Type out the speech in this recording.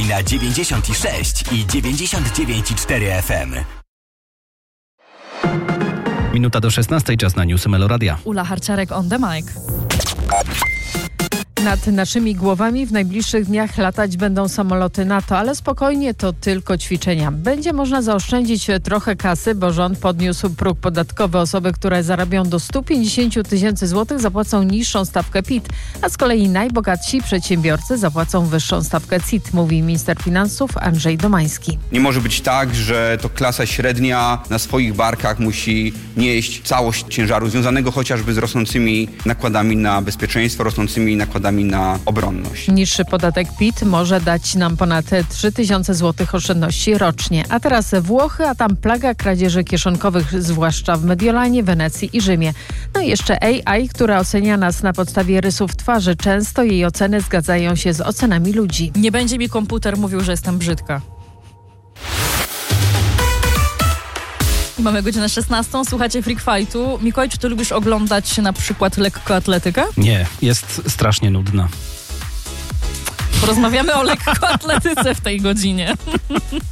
na 96 i 99,4 FM. Minuta do 16, czas na newsy Meloradia. Ula Harciarek on the mic. Nad naszymi głowami w najbliższych dniach latać będą samoloty NATO, ale spokojnie, to tylko ćwiczenia. Będzie można zaoszczędzić trochę kasy, bo rząd podniósł próg podatkowy. Osoby, które zarabią do 150 tysięcy złotych, zapłacą niższą stawkę PIT, a z kolei najbogatsi przedsiębiorcy zapłacą wyższą stawkę CIT, mówi minister finansów Andrzej Domański. Nie może być tak, że to klasa średnia na swoich barkach musi nieść całość ciężaru związanego chociażby z rosnącymi nakładami na bezpieczeństwo, rosnącymi nakładami na obronność. Niższy podatek PIT może dać nam ponad 3 tysiące złotych oszczędności rocznie. A teraz Włochy, a tam plaga kradzieży kieszonkowych, zwłaszcza w Mediolanie, Wenecji i Rzymie. No i jeszcze AI, która ocenia nas na podstawie rysów twarzy. Często jej oceny zgadzają się z ocenami ludzi. Nie będzie mi komputer mówił, że jestem brzydka. Mamy godzinę 16, słuchacie Freak Fightu. Mikołaj, czy ty lubisz oglądać na przykład lekkoatletykę? Nie, jest strasznie nudna. Porozmawiamy o lekkoatletyce w tej godzinie.